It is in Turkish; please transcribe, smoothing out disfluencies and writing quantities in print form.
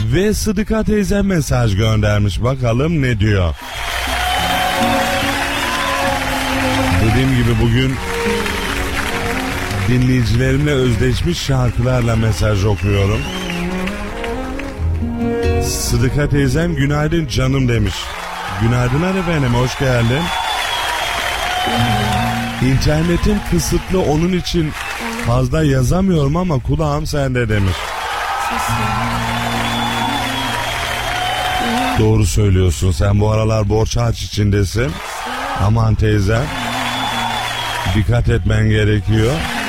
Ve Sıdıka teyze mesaj göndermiş. Bakalım ne diyor. Dediğim gibi bugün dinleyicilerimle özdeşmiş şarkılarla mesaj okuyorum. Sıdıka teyzem günaydın canım demiş. Günaydınlar efendim, hoş geldin. İnternetim kısıtlı, onun için fazla yazamıyorum ama kulağım sende demiş. Doğru söylüyorsun, sen bu aralar borç harç içindesin. Aman teyzem, dikkat etmen gerekiyor.